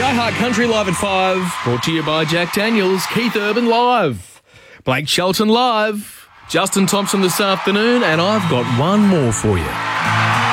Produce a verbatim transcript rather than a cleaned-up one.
iHeart Country Live at five, brought to you by Jack Daniels, Keith Urban Live, Blake Shelton Live, Justin Thompson this afternoon, and I've got one more for you.